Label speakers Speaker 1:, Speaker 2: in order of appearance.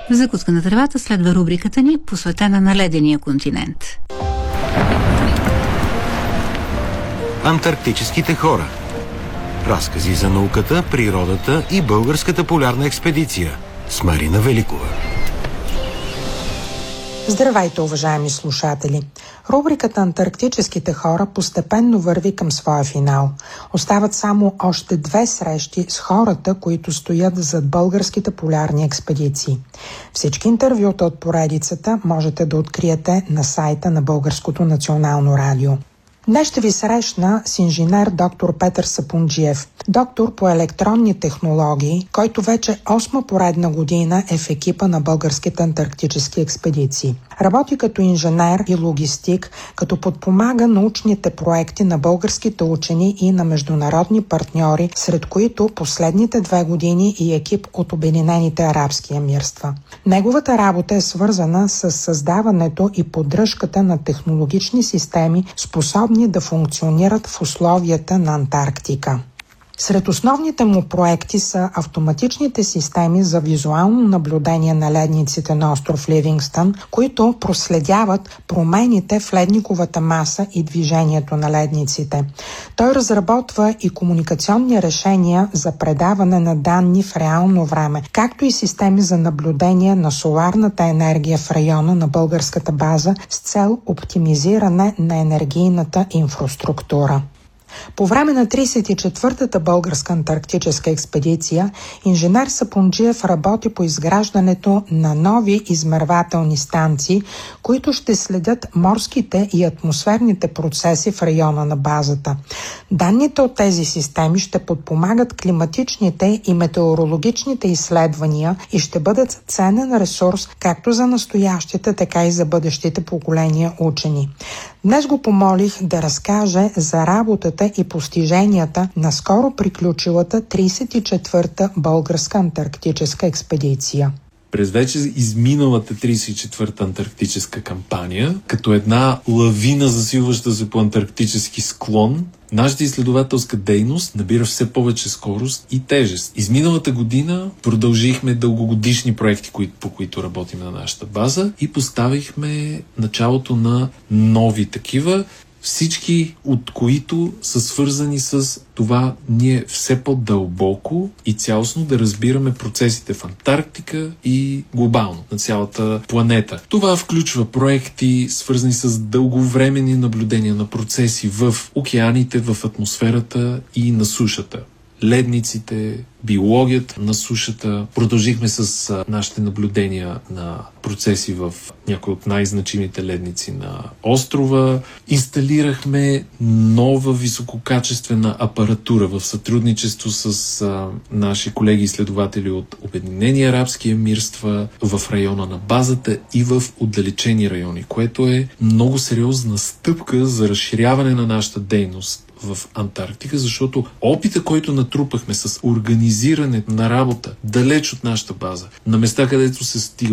Speaker 1: В закуска на тревата следва рубриката ни, посветена на ледения континент.
Speaker 2: Антарктическите хора. Разкази за науката, природата и българската полярна експедиция с Марина Великова.
Speaker 3: Здравейте, уважаеми слушатели! Рубриката «Антарктическите хора» постепенно върви към своя финал. Остават само още 2 срещи с хората, които стоят зад българските полярни експедиции. Всички интервюта от поредицата можете да откриете на сайта на Българското национално радио. Днес ще ви срещна с инженер доктор Петър Сапунджиев, доктор по електронни технологии, който вече 8 поредна година е в екипа на българските антарктически експедиции. Работи като инженер и логистик, като подпомага научните проекти на българските учени и на международни партньори, сред които последните 2 години и екип от Обединените арабски емирства. Неговата работа е свързана с създаването и поддръжката на технологични системи, способни да функционират в условията на Антарктика. Сред основните му проекти са автоматичните системи за визуално наблюдение на ледниците на остров Ливингстън, които проследяват промените в ледниковата маса и движението на ледниците. Той разработва и комуникационни решения за предаване на данни в реално време, както и системи за наблюдение на соларната енергия в района на българската база с цел оптимизиране на енергийната инфраструктура. По време на 34-та българска антарктическа експедиция, инженер Сапунджиев работи по изграждането на нови измервателни станции, които ще следят морските и атмосферните процеси в района на базата. Данните от тези системи ще подпомагат климатичните и метеорологичните изследвания и ще бъдат ценен ресурс както за настоящите, така и за бъдещите поколения учени. Днес го помолих да разкаже за работата и постиженията на скоро приключилата 34-та българска антарктическа експедиция.
Speaker 4: През вече изминалата 34-та антарктическа кампания, като една лавина, засилваща се по антарктически склон, нашата изследователска дейност набира все повече скорост и тежест. Изминалата година продължихме дългогодишни проекти, по които работим на нашата база и поставихме началото на нови такива, всички от които са свързани с това ние все по-дълбоко и цялостно да разбираме процесите в Антарктика и глобално на цялата планета. Това включва проекти, свързани с дълговременни наблюдения на процеси в океаните, в атмосферата и на сушата. Ледниците, биологията на сушата. Продължихме с нашите наблюдения на процеси в някои от най-значимите ледници на острова. Инсталирахме нова висококачествена апаратура в сътрудничество с наши колеги изследователи от Обединени арабски емирства в района на базата и в отдалечени райони, което е много сериозна стъпка за разширяване на нашата дейност в Антарктика, защото опита, който натрупахме с организирането на работа далеч от нашата база, на места, където се стига